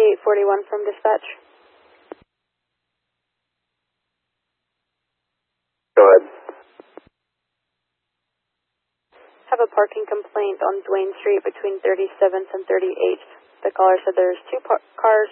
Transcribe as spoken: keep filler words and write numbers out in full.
thirty-eight forty-one from dispatch. Go ahead. Have a parking complaint on Duane Street between thirty-seventh and thirty-eighth. The caller said there's two par cars